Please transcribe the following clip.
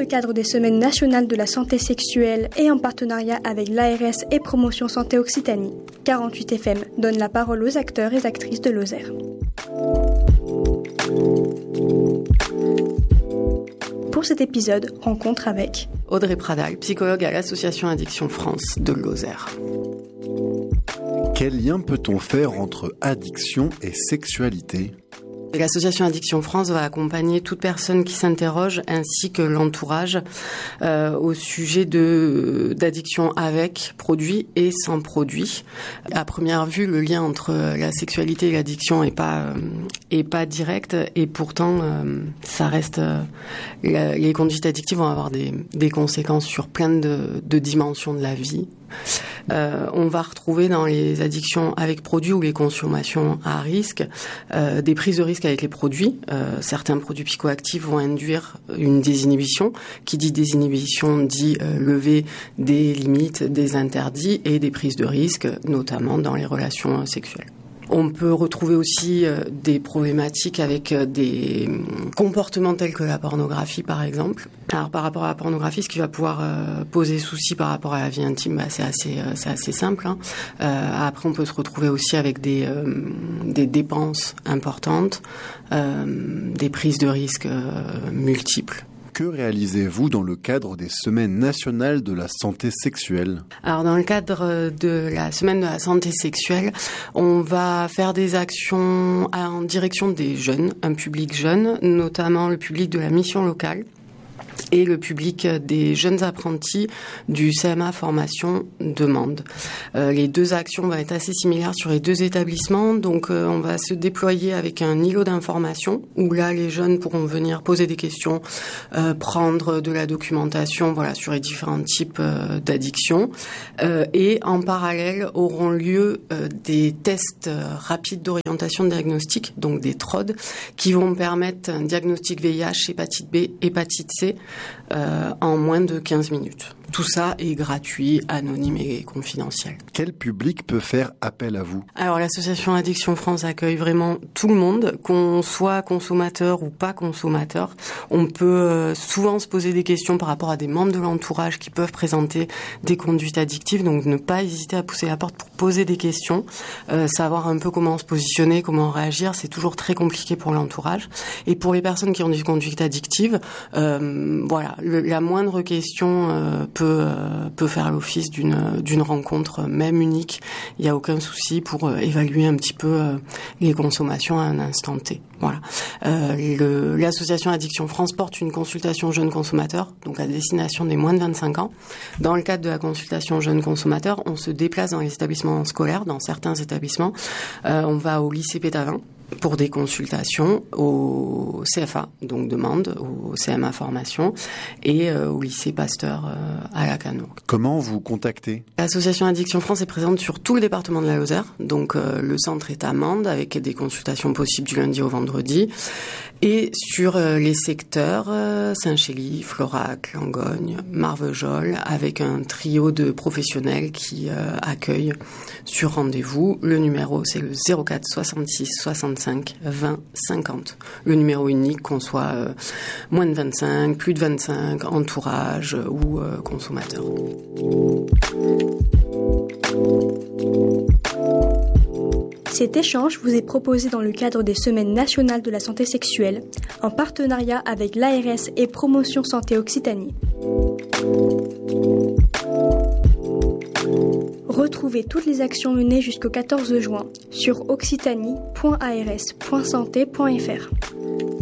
le cadre des Semaines nationales de la santé sexuelle et en partenariat avec l'ARS et Promotion Santé Occitanie, 48 FM donne la parole aux acteurs et actrices de Lozère. Pour cet épisode, rencontre avec Audrey Pradal, psychologue à l'Association Addiction France de Lozère. Quel lien peut-on faire entre addiction et sexualité ? L'association Addiction France va accompagner toute personne qui s'interroge ainsi que l'entourage au sujet d'addiction avec produit et sans produit. À première vue, le lien entre la sexualité et l'addiction est pas direct et pourtant ça reste les conduites addictives vont avoir des conséquences sur plein de dimensions de la vie. On va retrouver dans les addictions avec produits ou les consommations à risque des prises de risque avec les produits. Certains produits psychoactifs vont induire une désinhibition. Qui dit désinhibition dit lever des limites, des interdits et des prises de risque, notamment dans les relations sexuelles. On peut retrouver aussi des problématiques avec des comportements tels que la pornographie, par exemple. Alors, par rapport à la pornographie, ce qui va pouvoir poser souci par rapport à la vie intime, c'est assez simple. Après, on peut se retrouver aussi avec des dépenses importantes, des prises de risques multiples. Que réalisez-vous dans le cadre des Semaines nationales de la santé sexuelle ? Alors, dans le cadre de la Semaine de la santé sexuelle, on va faire des actions en direction des jeunes, un public jeune, notamment le public de la mission locale et le public des jeunes apprentis du CMA Formation Demande. Les deux actions vont être assez similaires sur les deux établissements, donc on va se déployer avec un îlot d'information où là les jeunes pourront venir poser des questions, prendre de la documentation, sur les différents types d'addictions, et en parallèle auront lieu des tests rapides d'orientation diagnostique, donc des TROD, qui vont permettre un diagnostic VIH, hépatite B, hépatite C en moins de 15 minutes. Tout ça est gratuit, anonyme et confidentiel. Quel public peut faire appel à vous ? Alors, l'association Addiction France accueille vraiment tout le monde, qu'on soit consommateur ou pas consommateur. On peut souvent se poser des questions par rapport à des membres de l'entourage qui peuvent présenter des conduites addictives. Donc, ne pas hésiter à pousser la porte pour poser des questions, savoir un peu comment se positionner, comment réagir. C'est toujours très compliqué pour l'entourage. Et pour les personnes qui ont des conduites addictives, la moindre question peut faire l'office d'une rencontre, même unique. Il n'y a aucun souci pour évaluer un petit peu les consommations à un instant T. Voilà. L'association Addiction France porte une consultation jeunes consommateurs, donc à destination des moins de 25 ans. Dans le cadre de la consultation jeunes consommateurs, on se déplace dans les établissements scolaires, dans certains établissements. On va au lycée Pétavin pour des consultations, au CFA, donc demande, au CMA Formation, et au lycée Pasteur à Lacanau. Comment vous contactez ? L'association Addiction France est présente sur tout le département de la Lozère, donc le centre est à Mende, avec des consultations possibles du lundi au vendredi, et sur les secteurs Saint-Chély, Florac, Langogne, Marvejols, avec un trio de professionnels qui accueillent sur rendez-vous. Le numéro, c'est le 04 66 65 20 50. Le numéro unique, qu'on soit moins de 25, plus de 25, entourage ou consommateur. Cet échange vous est proposé dans le cadre des Semaines nationales de la santé sexuelle, en partenariat avec l'ARS et Promotion Santé Occitanie. Retrouvez toutes les actions menées jusqu'au 14 juin sur occitanie.ars.santé.fr.